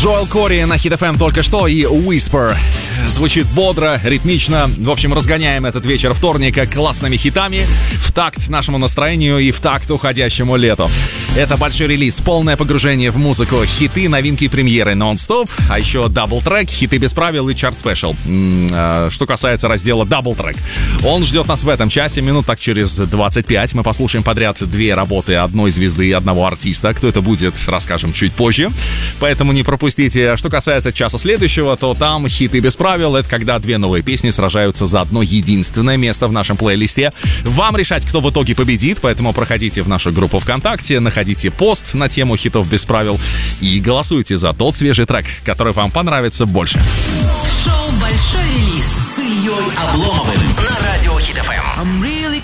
Джоэл Кори на Hit FM только что и Whisper. Звучит бодро, ритмично. В общем, разгоняем этот вечер вторника классными хитами в такт нашему настроению и в такт уходящему лету. Это большой релиз, полное погружение в музыку, хиты, новинки, премьеры нон-стоп, а еще дабл-трек, хиты без правил и чарт-спешл. Что касается раздела дабл-трек, он ждет нас в этом часе, минут так через 25. Мы послушаем подряд две работы одной звезды и одного артиста. Кто это будет, расскажем чуть позже. Поэтому не пропустите. Что касается часа следующего, то там хиты без правил. Это когда две новые песни сражаются за одно единственное место в нашем плейлисте. Вам решать, кто в итоге победит, поэтому проходите в нашу группу ВКонтакте, находите пост на тему хитов без правил и голосуйте за тот свежий трек, который вам понравится больше. Шоу «Большой релиз» с Ильей Обломовым на радио Hit FM. I'm really